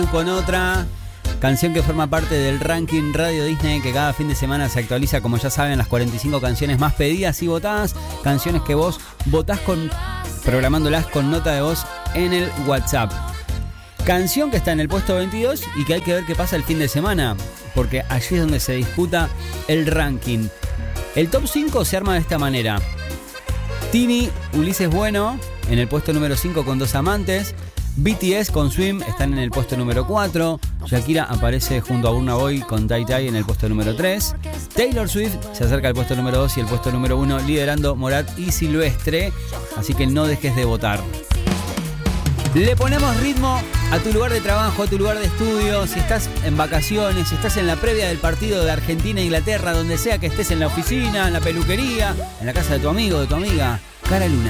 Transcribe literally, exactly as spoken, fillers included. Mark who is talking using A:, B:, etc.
A: Con otra canción que forma parte del ranking Radio Disney, que cada fin de semana se actualiza, como ya saben, las cuarenta y cinco canciones más pedidas y votadas, canciones que vos votás con, programándolas con nota de voz en el WhatsApp. Canción que está en el puesto veintidós y que hay que ver qué pasa el fin de semana, porque allí es donde se disputa el ranking. El top cinco se arma de esta manera: Tini, Ulises Bueno en el puesto número cinco con Dos Amantes. B T S con Swim están en el puesto número cuatro. Shakira aparece junto a Burna Boy con Tai Tai en el puesto número tres. Taylor Swift se acerca al puesto número dos y el puesto número uno liderando Morat y Silvestre. Así que no dejes de votar. Le ponemos ritmo a tu lugar de trabajo, a tu lugar de estudio. Si estás en vacaciones, si estás en la previa del partido de Argentina-Inglaterra, donde sea que estés, en la oficina, en la peluquería, en la casa de tu amigo, de tu amiga. Cara Luna.